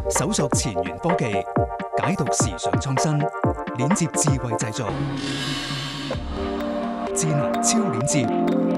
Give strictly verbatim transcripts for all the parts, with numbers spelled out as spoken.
搜索前沿科技，解讀時尚創新，鏈接智慧製造，智能超鏈接。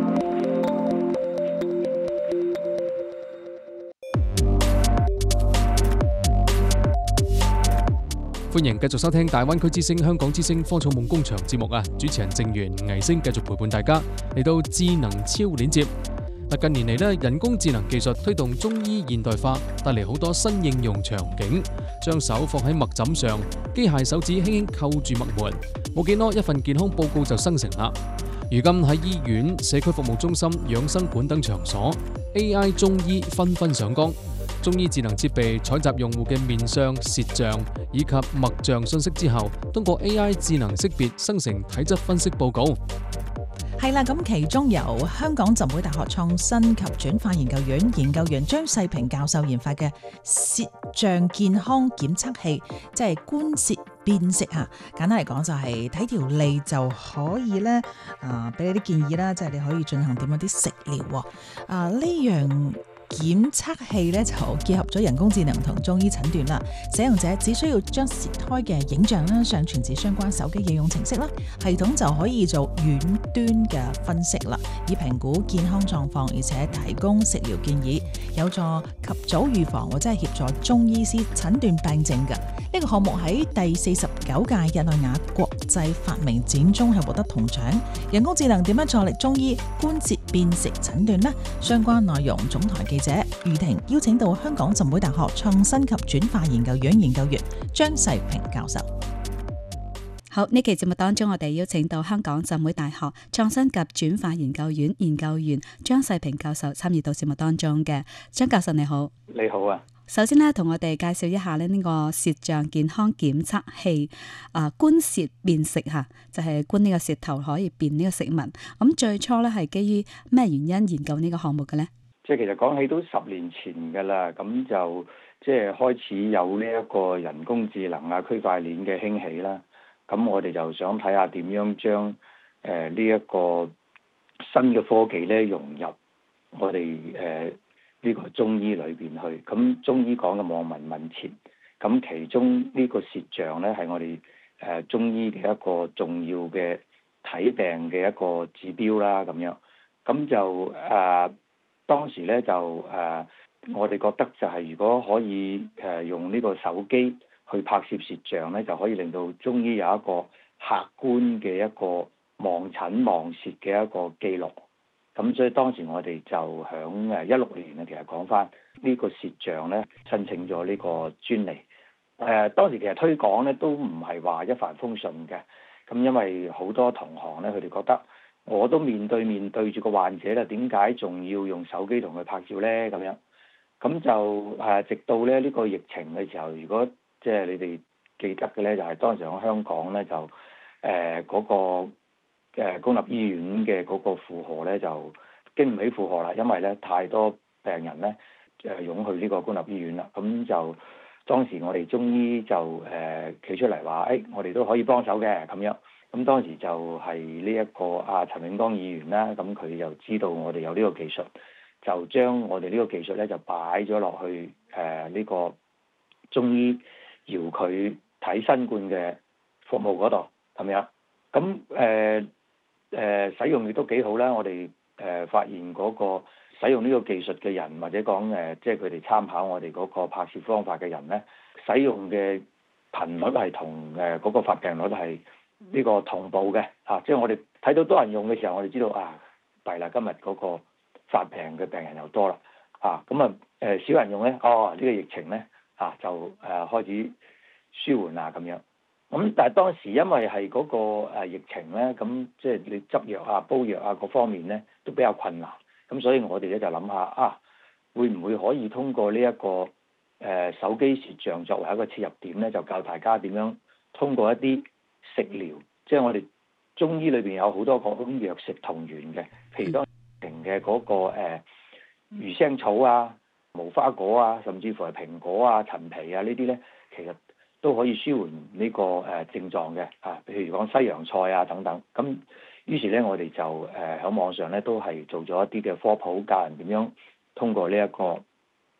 歡迎繼續收聽大灣區之聲、香港之聲科創夢工場節目啊！主持人正源、倪星繼續陪伴大家嚟到智能超鏈接。近年嚟咧，人工智能技術推動中醫現代化，帶嚟好多新應用場景。將手放喺脈枕上，機械手指輕輕扣住脈門，冇幾多一份健康報告就生成啦。如今喺醫院、社區服務中心、養生館等場所 ，A I 中醫紛紛上崗。中醫智能設備採集用戶嘅面相、舌象以及脈象信息之後，通過 A I 智能識別生成體質分析報告。 係啦，咁其中由香港浸會大學創新及轉化研究院研究員張世平教授研發嘅舌象健康檢測器，即係觀舌辨食嚇。簡單嚟講就係睇條脷就可以咧，啊俾你啲建議啦，即係你可以進行點樣啲食療喎。啊呢樣檢測器咧就結合咗人工智能同中醫診斷啦，使用者只需要將舌苔嘅影像啦上傳至相關手機應用程式啦，系統就可以做遠端嘅分析啦，以評估健康狀況，而且提供食療建議，有助及早預防或者係協助中醫師診斷病症嘅。呢個項目喺第四十九屆日內瓦國際發明展中係獲得銅獎。人工智能點樣助力中醫觀舌辨食診斷呢？相關內容總台記者余婷邀請到香港浸會大學創新及轉化研究院研究員張世平教授。 好，呢期節目當中，我哋邀請到香港浸會大學創新及轉化研究院研究員張世平教授參與到節目當中嘅。張教授你好。 你好啊。 首先咧，同我哋介紹一下咧呢個舌象健康檢測器，啊觀舌辨食吓，就係、是、觀呢個舌頭可以辨呢個食物。咁最初咧係基於咩原因研究呢個項目嘅咧？ 即係其實講起都十年前㗎啦，咁就即係開始有呢一個人工智能啊、區塊鏈嘅興起啦。咁我哋就想睇下點樣將誒呢一個新嘅科技咧融入我哋誒呢個中醫裏邊去。咁中醫講嘅望聞問切，咁其中呢個舌象咧係我哋誒、呃、中醫嘅一個重要嘅睇病嘅一個指標啦。咁樣咁就誒、呃、當時咧就誒、呃、我哋覺得就係如果可以誒、呃、用呢個手機去拍攝舌象咧，就可以令到中醫有一個客觀嘅一個望診望舌嘅一個記錄。咁所以當時我哋就響誒一六年啊，其實講翻呢個舌象咧，申請咗呢個專利。誒、呃、當時其實推廣咧都唔係話一帆風順嘅。咁因為好多同行咧，佢哋覺得我都面對面對住個患者啦，點解仲要用手機同佢拍照咧？咁樣咁就誒、啊，直到咧呢、呢個疫情嘅時候，如果即係你哋記得嘅咧，就係、是、當時喺香港咧就誒嗰、呃那個誒、呃、公立醫院嘅嗰個負荷咧就經唔起負荷啦，因為咧太多病人咧誒湧去呢個公立醫院啦。咁就當時我哋中醫就誒企、呃、出嚟話，誒、哎、我哋都可以幫手嘅咁樣。咁當時就係呢一個阿、啊、陳永剛議員啦，咁佢就知道我哋有呢個技術，就將我哋呢個技術咧就擺咗落去誒呢、呃這個中醫搖佢睇新冠嘅服務嗰度咁樣，咁誒誒使用亦都幾好啦。我哋誒、呃、發現嗰個使用呢個技術嘅人，或者講誒即係佢哋參考我哋嗰個拍攝方法嘅人咧，使用嘅頻率係同誒嗰個發病率係呢個同步嘅嚇、啊。即係我哋睇到多人用嘅時候，我哋知道啊，弊啦，今日嗰個發病嘅病人又多啦嚇。咁啊誒少人用咧，哦呢、這個疫情咧。啊，就誒、呃、開始舒緩啦咁樣，咁但係當時因為係嗰、那個、呃、疫情咧，咁即係你執藥啊、煲藥啊各方面咧都比較困難，咁所以我哋咧就諗下啊，會唔會可以通過呢、這、一個誒、呃、手機舌象作為一個切入點咧，就教大家點樣通過一啲食療，即係我哋中醫裏邊有好多個種藥食同源嘅，譬如當時嘅嗰個誒、呃、魚腥草啊。無花果啊，甚至乎係蘋果啊、陳皮啊呢啲咧，其實都可以舒緩呢、這個誒、呃、症狀嘅啊。譬如講西洋菜啊等等，咁於是咧我哋就誒喺、呃、網上咧都係做咗一啲嘅科普，教人點樣通過呢一個